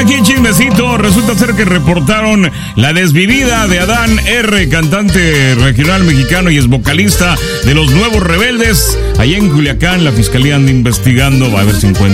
aquí en Chismecito. Resulta ser que reportaron la desvivida de Adán R., cantante regional mexicano y es vocalista de Los Nuevos Rebeldes. Allá en Culiacán, la fiscalía anda investigando. Va a ver si encuentra